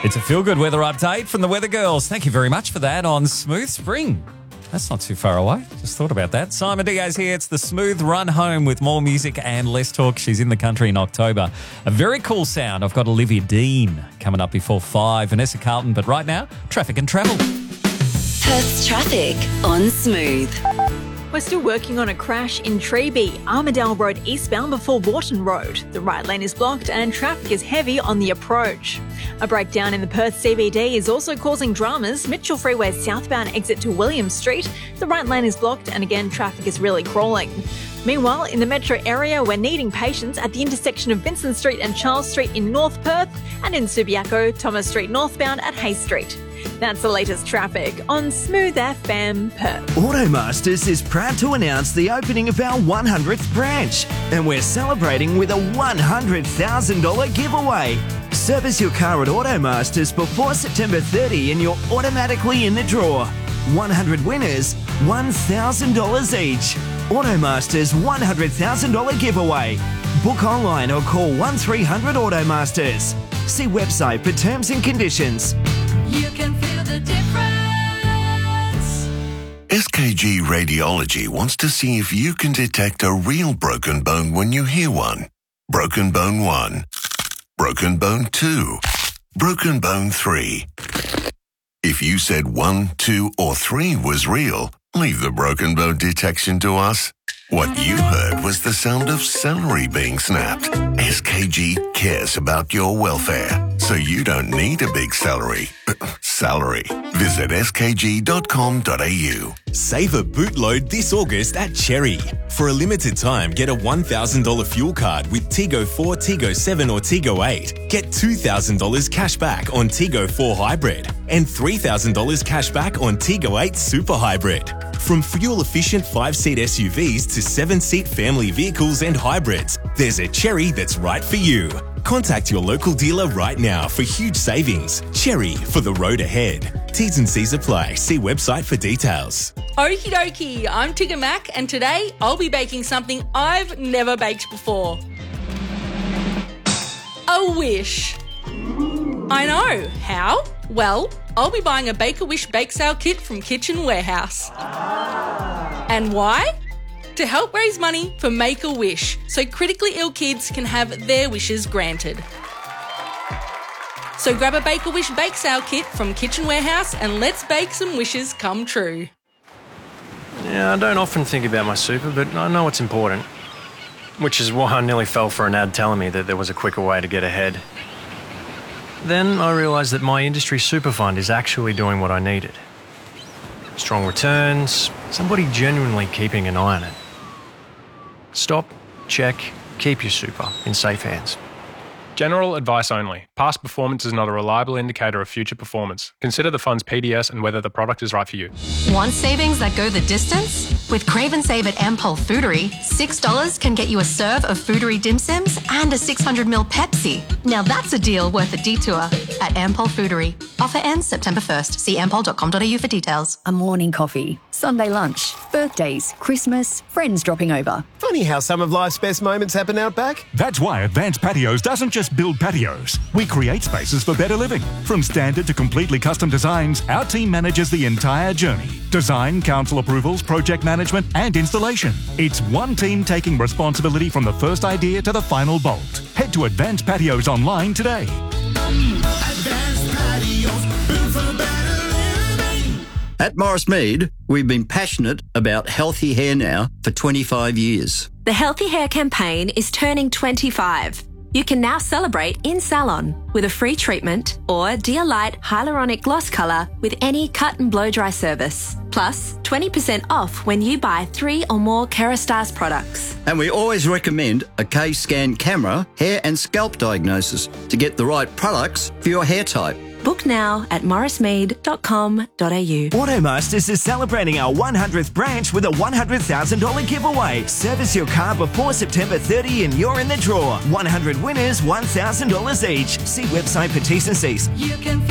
It's a feel-good weather update from the Weather Girls. Thank you very much for that on Smooth Spring. That's not too far away. Just thought about that. Simon Diaz here. It's the smooth run home with more music and less talk. She's in the country in October. A very cool sound. I've got Olivia Dean coming up before 5. Vanessa Carlton. But right now, traffic and travel. Perth's traffic on Smooth. We're still working on a crash in Treeby, Armadale Road eastbound before Wharton Road. The right lane is blocked and traffic is heavy on the approach. A breakdown in the Perth CBD is also causing dramas. Mitchell Freeway southbound exit to William Street. The right lane is blocked and again traffic is really crawling. Meanwhile, in the metro area, we're needing patience at the intersection of Vincent Street and Charles Street in North Perth and in Subiaco, Thomas Street northbound at Hay Street. That's the latest traffic on Smooth FM Perth. Automasters is proud to announce the opening of our 100th branch, and we're celebrating with a $100,000 giveaway. Service your car at Automasters before September 30 and you're automatically in the draw. 100 winners, $1,000 each. Automasters $100,000 giveaway. Book online or call 1300 Automasters. See website for terms and conditions. You can feel the difference. SKG Radiology wants to see if you can detect a real broken bone when you hear one. Broken bone 1. Broken bone 2. Broken bone 3. If you said 1, 2, or 3 was real, leave the broken bone detection to us. What you heard was the sound of celery being snapped. SKG cares about your welfare, so you don't need a big salary. Visit skg.com.au. Save a bootload this August at Cherry. For a limited time, get a $1,000 fuel card with Tigo 4, Tigo 7 or Tigo 8. Get $2,000 cash back on Tigo 4 Hybrid and $3,000 cash back on Tigo 8 Super Hybrid. From fuel-efficient 5-seat SUVs to 7-seat family vehicles and hybrids, there's a Cherry that's right for you. Contact your local dealer right now for huge savings. Cherry for the road ahead. T's and C's apply. See website for details. Okie dokie, I'm Tigger Mac and today I'll be baking something I've never baked before. A wish. I know. How? Well, I'll be buying a Bake-A-Wish bake sale kit from Kitchen Warehouse. And why? To help raise money for Make-A-Wish so critically ill kids can have their wishes granted. So grab a Bake-A-Wish bake sale kit from Kitchen Warehouse and let's bake some wishes come true. Yeah, I don't often think about my super, but I know it's important. Which is why I nearly fell for an ad telling me that there was a quicker way to get ahead. Then I realised that my industry super fund is actually doing what I needed. Strong returns, somebody genuinely keeping an eye on it. Stop, check, keep your super in safe hands. General advice only. Past performance is not a reliable indicator of future performance. Consider the fund's PDS and whether the product is right for you. Want savings that go the distance? With Crave and Save at Ampol Foodery, $6 can get you a serve of Foodery dim sims and a 600ml Pepsi. Now that's a deal worth a detour at Ampol Foodery. Offer ends September 1st. See ampol.com.au for details. A morning coffee, Sunday lunch, birthdays, Christmas, friends dropping over. Funny how some of life's best moments happen out back. That's why Advanced Patios doesn't just build patios. We create spaces for better living. From standard to completely custom designs, our team manages the entire journey. Design, council approvals, project management and installation. It's one team taking responsibility from the first idea to the final bolt. Head to Advanced Patios online today. Advanced Patios, built for better living. At Morris Mead, we've been passionate about healthy hair now for 25 years. The Healthy Hair campaign is turning 25. You can now celebrate in salon with a free treatment or Dear Light Hyaluronic Gloss Colour with any cut and blow dry service. Plus, 20% off when you buy 3 or more Kerastase products. And we always recommend a K-Scan camera, hair and scalp diagnosis to get the right products for your hair type. Book now at morrismead.com.au. Automasters is celebrating our 100th branch with a $100,000 giveaway. Service your car before September 30 and you're in the draw. 100 winners, $1,000 each. See website for T's and C's. You can